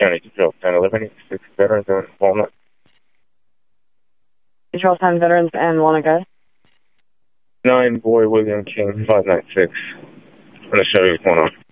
County Control 1011, 6 veterans in Walnut. Control 10 veterans and Walnut, guys. 9 Boy William King 596. I'm going to show you what's going on.